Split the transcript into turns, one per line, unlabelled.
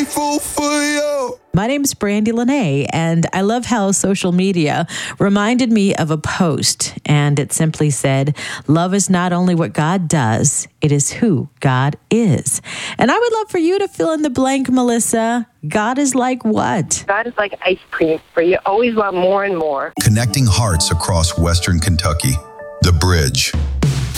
grateful for you.
My name's Brandy Lene, and I love how social media reminded me of a post, and it simply said, love is not only what God does, it is who God is. And I would love for you to fill in the blank, Melissa. God is like what?
God is like ice cream for you. Always want more and more.
Connecting hearts across Western Kentucky. The Bridge.